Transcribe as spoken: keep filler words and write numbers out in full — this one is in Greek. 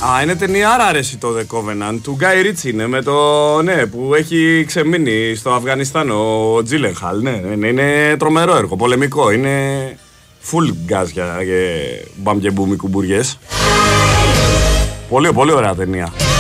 Α, είναι ταινιάρα αρέσει το The Covenant του Γκάι Ρίτσι, είναι με το, ναι, που έχει ξεμείνει στο Αφγανιστάν ο Τζίλενχαλ, ναι, ναι, είναι τρομερό έργο, πολεμικό, είναι full gas για μπαμ και μπουμ οι κουμπουριές. Πολύ, πολύ ωραία ταινία.